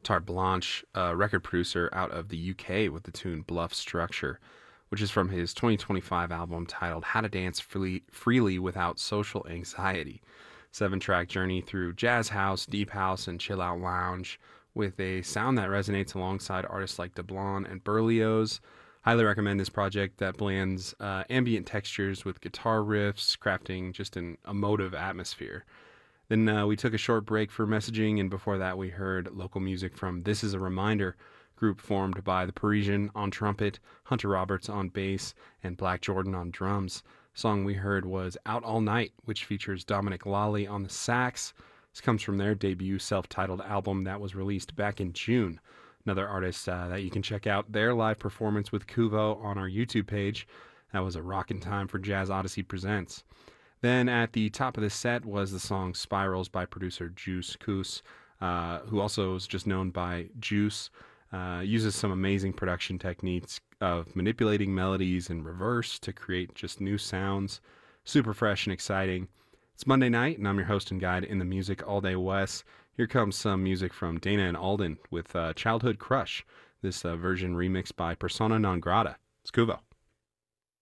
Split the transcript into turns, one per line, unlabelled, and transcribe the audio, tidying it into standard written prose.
Tart Blanche, a record producer out of the UK, with the tune Bluff Structure, which is from his 2025 album titled How to Dance Freely Without Social Anxiety. 7 track journey through jazz house, deep house, and chill out lounge with a sound that resonates alongside artists like DeBlanc and Berlioz. Highly recommend this project that blends ambient textures with guitar riffs, crafting just an emotive atmosphere. Then we took a short break for messaging, and before that, we heard local music from This Is a Reminder, group formed by The Parisian on trumpet, Hunter Roberts on bass, and Black Jordan on drums. Song we heard was Out All Night, which features Dominic Lally on the sax. This comes from their debut self-titled album that was released back in June. Another artist that you can check out their live performance with Kuvo on our YouTube page. That was a rockin' time for Jazz Odyssey Presents. Then at the top of the set was the song Spirals by producer Juice Koos, who also is just known by Juice. Uses some amazing production techniques of manipulating melodies in reverse to create just new sounds. Super fresh and exciting. It's Monday night, and I'm your host and guide in the music all day Wes. Here comes some music from Dana and Alden with Childhood Crush, this version remixed by Persona Non Grata. It's Kuvo.